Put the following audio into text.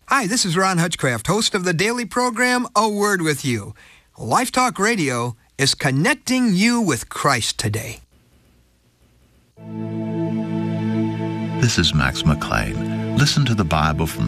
Hi, this is Ron Hutchcraft, host of the daily program, A Word With You. Life Talk Radio is connecting you with Christ today. This is Max McLean. Listen to the Bible from